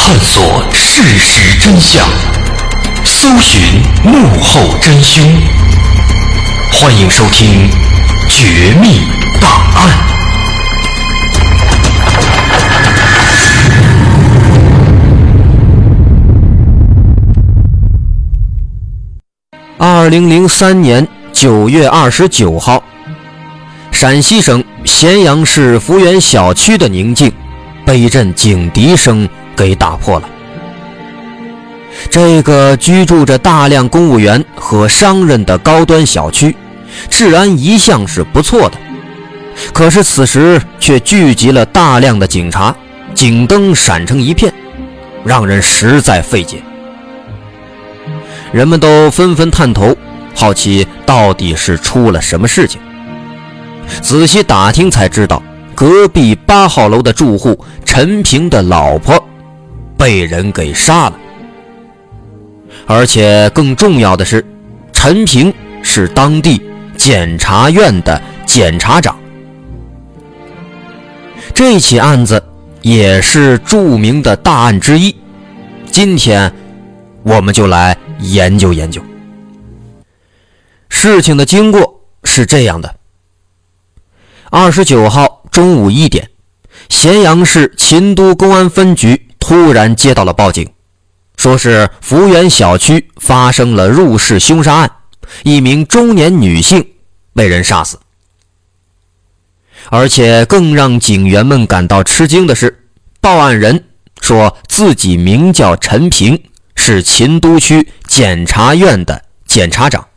探索事实真相，搜寻幕后真凶。欢迎收听《绝密档案》。 2003年9月29号，陕西省咸阳市福源小区的宁静被一阵警笛声给打破了。这个居住着大量公务员和商人的高端小区，治安一向是不错的，可是此时却聚集了大量的警察，警灯闪成一片，让人实在费解。人们都纷纷探头，好奇到底是出了什么事情。仔细打听才知道，隔壁8号楼的住户陈平的老婆被人给杀了。而且更重要的是，陈平是当地检察院的检察长。这起案子也是著名的大案之一，今天我们就来研究研究。事情的经过是这样的：29号中午1点，咸阳市秦都公安分局突然接到了报警，说是福源小区发生了入室凶杀案，一名中年女性被人杀死。而且更让警员们感到吃惊的是，报案人说自己名叫陈平，是秦都区检察院的检察长。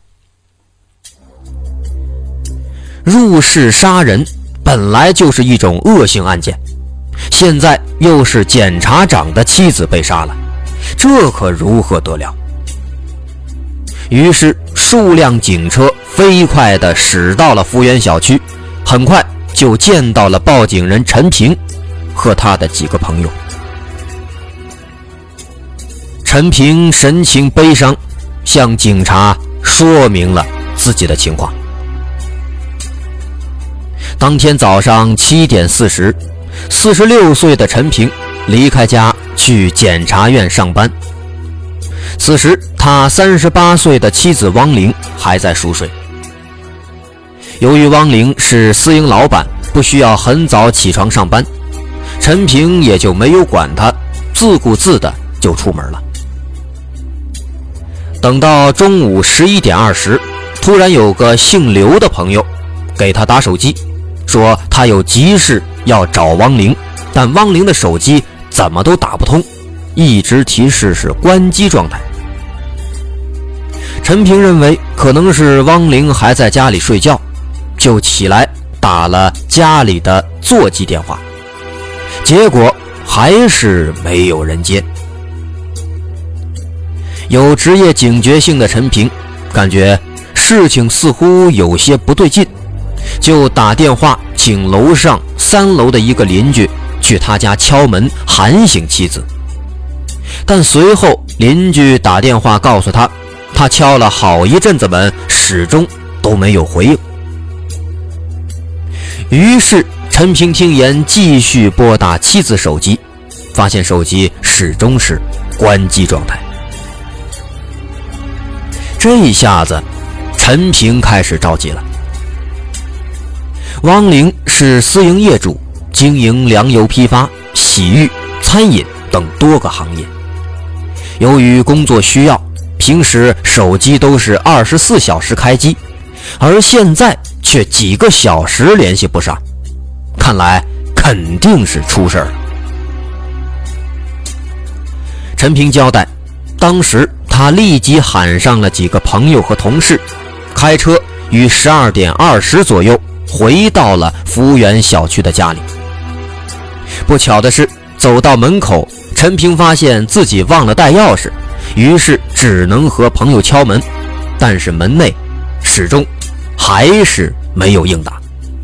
入室杀人本来就是一种恶性案件，现在又是检察长的妻子被杀了，这可如何得了？于是数辆警车飞快地驶到了福源小区，很快就见到了报警人陈平和他的几个朋友。陈平神情悲伤，向警察说明了自己的情况。当天早上7点40， 46岁的陈平离开家去检察院上班。此时他38岁的妻子汪玲还在熟睡。由于汪玲是私营老板，不需要很早起床上班，陈平也就没有管他，自顾自的就出门了。等到中午11点20，突然有个姓刘的朋友给他打手机，说他有急事要找汪玲，但汪玲的手机怎么都打不通，一直提示是关机状态。陈平认为可能是汪玲还在家里睡觉，就起来打了家里的座机电话，结果还是没有人接。有职业警觉性的陈平感觉事情似乎有些不对劲，就打电话请楼上3楼的一个邻居去他家敲门喊醒妻子。但随后邻居打电话告诉他，他敲了好一阵子门，始终都没有回应。于是陈平听言继续拨打妻子手机，发现手机始终是关机状态。这一下子陈平开始着急了。汪玲是私营业主，经营粮油批发、洗浴、餐饮等多个行业。由于工作需要，平时手机都是24小时开机，而现在却几个小时联系不上，看来肯定是出事了。陈平交代，当时他立即喊上了几个朋友和同事，开车于12点20左右回到了福源小区的家里。不巧的是，走到门口，陈平发现自己忘了带钥匙，于是只能和朋友敲门，但是门内始终还是没有应答。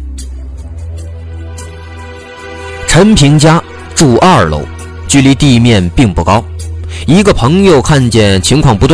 陈平家住2楼，距离地面并不高，一个朋友看见情况不对，